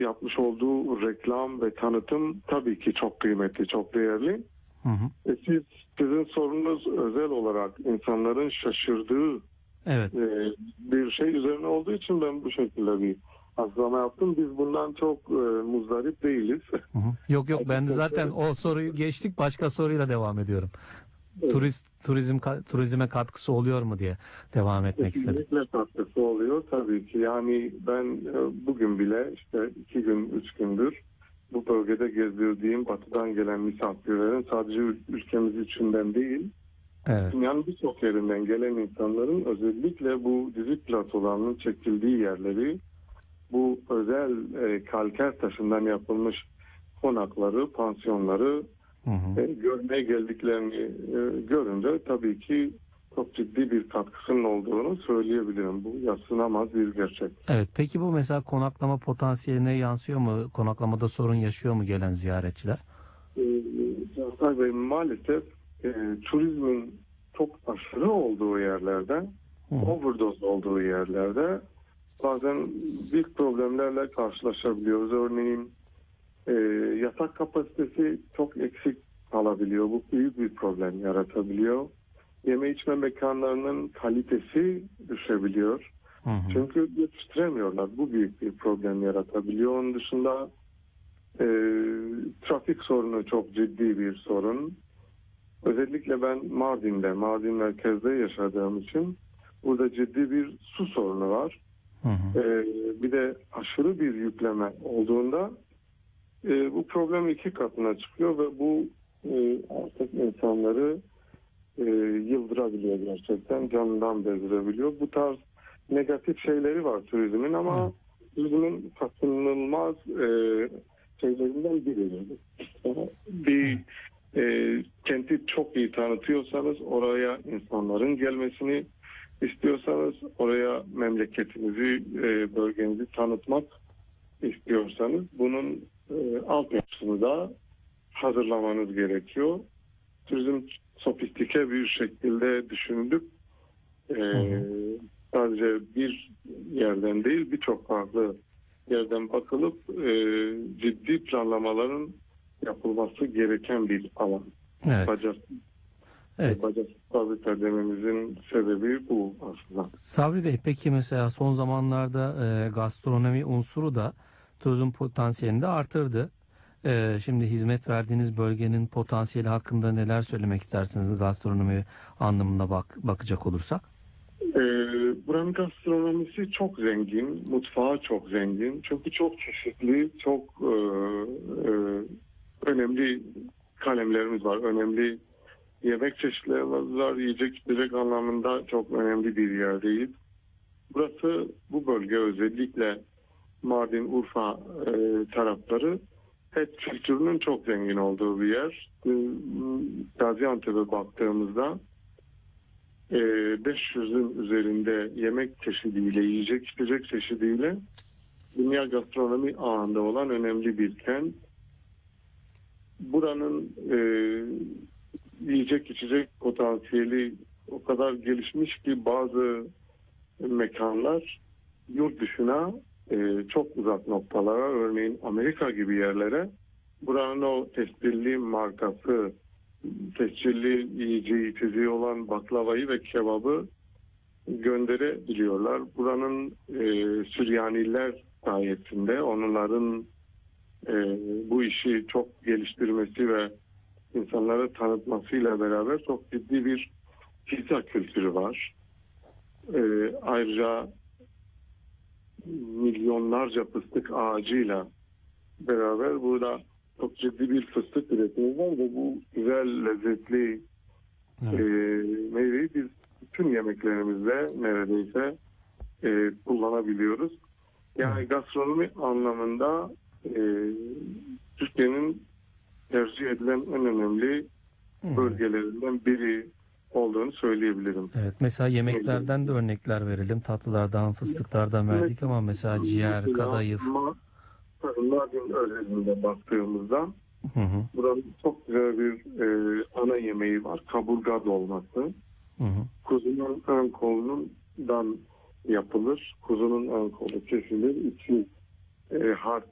yapmış olduğu reklam ve tanıtım tabii ki çok kıymetli, çok değerli. Hı hı. Sizin sorunuz özel olarak insanların şaşırdığı Evet. bir şey üzerine olduğu için ben bu şekilde bir açıklama yaptım. Biz bundan çok muzdarip değiliz. Hı hı. Yok ben de zaten o soruyu geçtik, başka soruyla devam ediyorum. Evet. Turizme katkısı oluyor mu diye devam etmek istedim. Kesinlikle katkısı oluyor tabii ki. Yani ben bugün bile işte 2 gün, 3 gündür bu bölgede gezdirdiğim batıdan gelen misafirlerin sadece ülkemiz içinden değil, Evet. dünyanın birçok yerinden gelen insanların özellikle bu dizi platolarının çekildiği yerleri, bu özel kalker taşından yapılmış konakları, pansiyonları Hı hı. görmeye geldiklerini görünce tabii ki çok ciddi bir katkısının olduğunu söyleyebilirim. Bu yadsınamaz bir gerçek. Evet. Peki bu mesela konaklama potansiyeline yansıyor mu? Konaklamada sorun yaşıyor mu gelen ziyaretçiler? Cansel Bey, maalesef turizmin çok aşırı olduğu yerlerde, Hı. overdose olduğu yerlerde bazen büyük problemlerle karşılaşabiliyoruz. Örneğin yatak kapasitesi çok eksik kalabiliyor. Bu büyük bir problem yaratabiliyor. Yeme içme mekanlarının kalitesi düşebiliyor. Hı hı. Çünkü yetiştiremiyorlar. Bu büyük bir problem yaratabiliyor. Onun dışında trafik sorunu çok ciddi bir sorun. Özellikle ben Mardin merkezde yaşadığım için burada ciddi bir su sorunu var. Hı hı. Bir de aşırı bir yükleme olduğunda bu problem 2 katına çıkıyor ve bu artık insanları yıldırabiliyor gerçekten, canından bezdirebiliyor. Bu tarz negatif şeyleri var turizmin ama turizmin kaçınılmaz şeylerinden biri. Bir kenti çok iyi tanıtıyorsanız, oraya insanların gelmesini istiyorsanız, oraya memleketinizi, bölgenizi tanıtmak istiyorsanız bunun altyapısını da hazırlamanız gerekiyor. Turizm sofistike bir şekilde düşünülüp sadece bir yerden değil birçok farklı yerden bakılıp ciddi planlamaların yapılması gereken bir alan. Evet. Evet. Bacasız fabrika dememizin sebebi bu aslında. Sabri Bey, peki mesela son zamanlarda gastronomi unsuru da turizm potansiyelini de artırdı. Şimdi hizmet verdiğiniz bölgenin potansiyeli hakkında neler söylemek istersiniz gastronomi anlamında bakacak olursak? Buranın gastronomisi çok zengin, mutfağı çok zengin. Çünkü çok çeşitli, çok önemli kalemlerimiz var. Önemli yemek çeşitlerimiz var. Yiyecek içecek anlamında çok önemli bir yerdeyiz. Burası, bu bölge özellikle Mardin, Urfa tarafları et kültürünün çok zengin olduğu bir yer. Gaziantep'e baktığımızda 500'ün üzerinde yemek çeşidiyle, yiyecek içecek çeşidiyle dünya gastronomi ağında olan önemli bir kent. Buranın yiyecek içecek potansiyeli o kadar gelişmiş ki bazı mekanlar yurt dışına çok uzak noktalara, örneğin Amerika gibi yerlere buranın o tescilli markası, tescilli yiyeceği içeceği olan baklavayı ve kebabı gönderebiliyorlar. Buranın Süryaniler sayesinde onların bu işi çok geliştirmesi ve insanlara tanıtmasıyla beraber çok ciddi bir pizza kültürü var. Ayrıca milyonlarca fıstık ağacıyla beraber burada çok ciddi bir fıstık üretimi var ve bu güzel, lezzetli meyveyi biz bütün yemeklerimizde neredeyse kullanabiliyoruz. Yani gastronomi anlamında Türkiye'nin tercih edilen en önemli bölgelerinden biri olduğunu söyleyebilirim. Evet, mesela yemeklerden de örnekler verelim. Tatlılardan, fıstıklardan verdik ama mesela ciğer, kadayıf. Mardin özelinde baktığımızda Hı hı. buranın çok güzel bir ana yemeği var. Kaburga dolması. Hı hı. Kuzunun ön kolundan yapılır. Kuzunun ön kolu kesilir. İçi harç